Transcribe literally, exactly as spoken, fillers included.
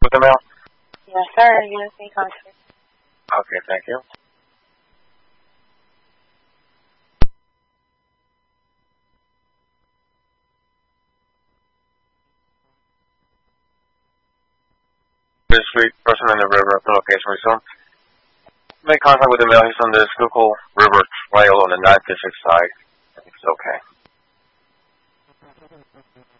with the mail? Yes, sir. Yes, me contact. Okay, thank you. This Street, person in the river, location resumed. Make contact with the mail. He's on the Schuylkill River Trail on the ninth District side. I think it's okay.